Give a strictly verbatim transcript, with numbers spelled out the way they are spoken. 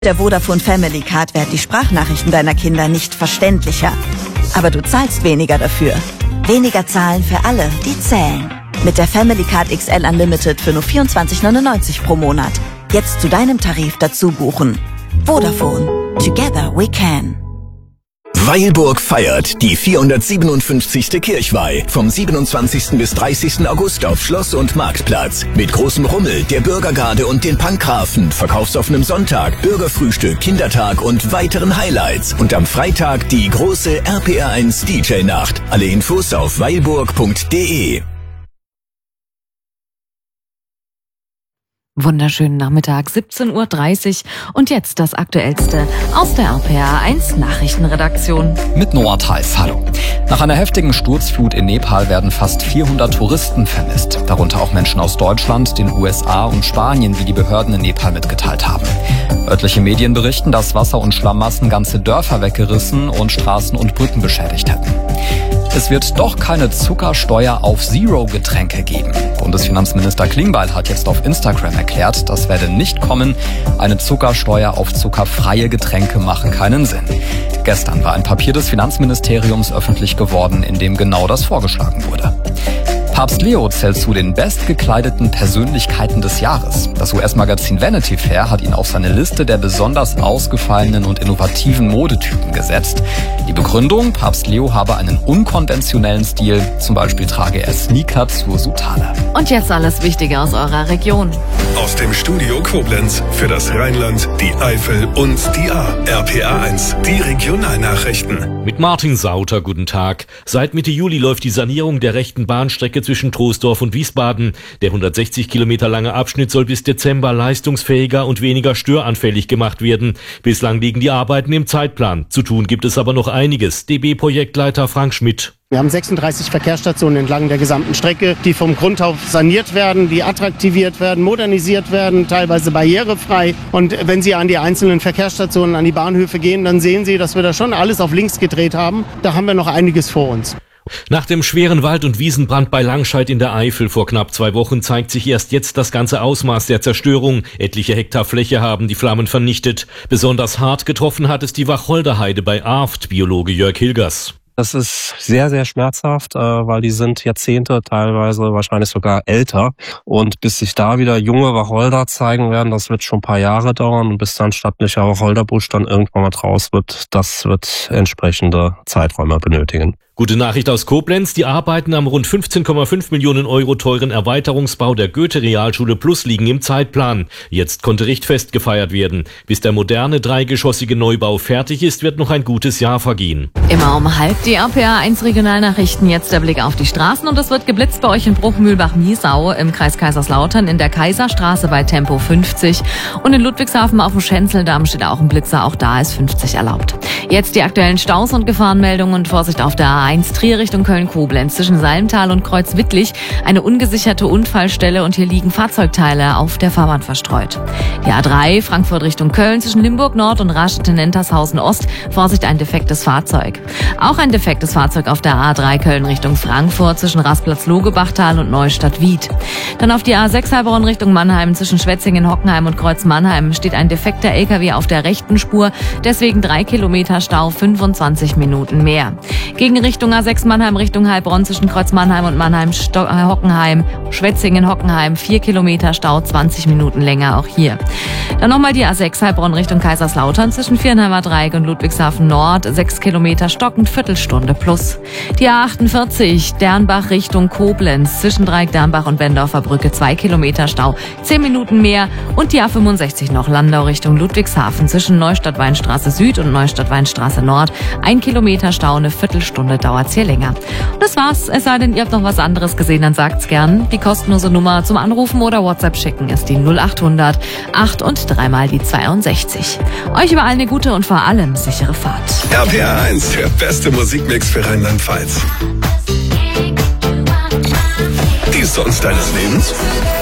Der Vodafone Family Card werden die Sprachnachrichten deiner Kinder nicht verständlicher. Aber du zahlst weniger dafür. Weniger zahlen für alle, die zählen. Mit der Family Card X L Unlimited für nur vierundzwanzig neunundneunzig pro Monat. Jetzt zu deinem Tarif dazu buchen. Vodafone. Together we can. Weilburg feiert die vierhundertsiebenundfünfzigste Kirchweih vom siebenundzwanzigsten bis dreißigsten August auf Schloss und Marktplatz. Mit großem Rummel, der Bürgergarde und den Punkgrafen, verkaufsoffenem Sonntag, Bürgerfrühstück, Kindertag und weiteren Highlights. Und am Freitag die große R P R eins D J-Nacht. Alle Infos auf weilburg punkt de. Wunderschönen Nachmittag, siebzehn Uhr dreißig und jetzt das Aktuellste aus der R P R eins Nachrichtenredaktion. Mit Noah Theis, hallo. Nach einer heftigen Sturzflut in Nepal werden fast vierhundert Touristen vermisst. Darunter auch Menschen aus Deutschland, den U S A und Spanien, wie die Behörden in Nepal mitgeteilt haben. Örtliche Medien berichten, dass Wasser- und Schlammmassen ganze Dörfer weggerissen und Straßen und Brücken beschädigt hätten. Es wird doch keine Zuckersteuer auf Zero-Getränke geben. Bundesfinanzminister Klingbeil hat jetzt auf Instagram erklärt, das werde nicht kommen. Eine Zuckersteuer auf zuckerfreie Getränke machen keinen Sinn. Gestern war ein Papier des Finanzministeriums öffentlich geworden, in dem genau das vorgeschlagen wurde. Papst Leo zählt zu den bestgekleideten Persönlichkeiten des Jahres. Das U S-Magazin Vanity Fair hat ihn auf seine Liste der besonders ausgefallenen und innovativen Modetypen gesetzt. Die Begründung, Papst Leo habe einen unkonventionellen Stil, zum Beispiel trage er Sneaker zur Soutane. Und jetzt alles Wichtige aus eurer Region. Aus dem Studio Koblenz für das Rheinland, die Eifel und die A. R P R eins, die Regionalnachrichten. Mit Martin Sauter, guten Tag. Seit Mitte Juli läuft die Sanierung der rechten Bahnstrecke zwischen Troisdorf und Wiesbaden. Der hundertsechzig Kilometer lange Abschnitt soll bis Dezember leistungsfähiger und weniger störanfällig gemacht werden. Bislang liegen die Arbeiten im Zeitplan. Zu tun gibt es aber noch einiges. D B-Projektleiter Frank Schmidt. Wir haben sechsunddreißig Verkehrsstationen entlang der gesamten Strecke, die vom Grund auf saniert werden, die attraktiviert werden, modernisiert werden, teilweise barrierefrei. Und wenn Sie an die einzelnen Verkehrsstationen, an die Bahnhöfe gehen, dann sehen Sie, dass wir da schon alles auf links gedreht haben. Da haben wir noch einiges vor uns. Nach dem schweren Wald- und Wiesenbrand bei Langscheid in der Eifel vor knapp zwei Wochen zeigt sich erst jetzt das ganze Ausmaß der Zerstörung. Etliche Hektar Fläche haben die Flammen vernichtet. Besonders hart getroffen hat es die Wacholderheide bei Arft, Biologe Jörg Hilgers. Das ist sehr, sehr schmerzhaft, weil die sind Jahrzehnte, teilweise wahrscheinlich sogar älter. Und bis sich da wieder junge Wacholder zeigen werden, das wird schon ein paar Jahre dauern. Und bis dann stattlicher Wacholderbusch dann irgendwann mal draus wird, das wird entsprechende Zeiträume benötigen. Gute Nachricht aus Koblenz. Die Arbeiten am rund fünfzehn Komma fünf Millionen Euro teuren Erweiterungsbau der Goethe-Realschule Plus liegen im Zeitplan. Jetzt konnte Richtfest gefeiert werden. Bis der moderne dreigeschossige Neubau fertig ist, wird noch ein gutes Jahr vergehen. Immer um halb die R P R eins Regionalnachrichten. Jetzt der Blick auf die Straßen und es wird geblitzt bei euch in Bruch-Mühlbach-Miesau, im Kreis Kaiserslautern, in der Kaiserstraße bei Tempo fünfzig und in Ludwigshafen auf dem Schenzeldamm steht auch ein Blitzer, auch da ist fünfzig erlaubt. Jetzt die aktuellen Staus und Gefahrenmeldungen und Vorsicht auf der A eins Trier Richtung Köln-Koblenz zwischen Salmtal und Kreuzwittlich eine ungesicherte Unfallstelle und hier liegen Fahrzeugteile auf der Fahrbahn verstreut. Die A drei Frankfurt Richtung Köln zwischen Limburg Nord und Rastedt-Nentershausen Ost, Vorsicht ein defektes Fahrzeug. Auch ein defektes Fahrzeug auf der A drei Köln Richtung Frankfurt zwischen Rastplatz-Logebachtal und Neustadt-Wied. Dann auf die A sechs Heilbronn Richtung Mannheim zwischen Schwetzingen, Hockenheim und Kreuz-Mannheim steht ein defekter L K W auf der rechten Spur, deswegen drei Kilometer Stau, fünfundzwanzig Minuten mehr. Gegen Richtung A sechs Mannheim Richtung Heilbronn zwischen Kreuz Mannheim und Mannheim Sto- äh, Hockenheim, Schwetzingen, Hockenheim, vier Kilometer Stau, zwanzig Minuten länger auch hier. Dann nochmal die A sechs Heilbronn Richtung Kaiserslautern zwischen Viernheimer Dreieck und Ludwigshafen Nord, sechs Kilometer stockend, Viertelstunde plus. Die A achtundvierzig Dernbach Richtung Koblenz zwischen Dreieck Dernbach und Bendorfer Brücke, zwei Kilometer Stau, zehn Minuten mehr. Und die A fünfundsechzig noch Landau Richtung Ludwigshafen zwischen Neustadt-Weinstraße Süd und Neustadt-Weinstraße Nord, ein Kilometer Stau, eine Viertelstunde dauert's hier länger. Und das war's, es sei denn, ihr habt noch was anderes gesehen, dann sagt's gern. Die kostenlose Nummer zum Anrufen oder WhatsApp schicken ist die null achthundert acht und dreimal die zweiundsechzig. Euch überall eine gute und vor allem sichere Fahrt. R P R eins, der beste Musikmix für Rheinland-Pfalz. Die Songs deines Lebens?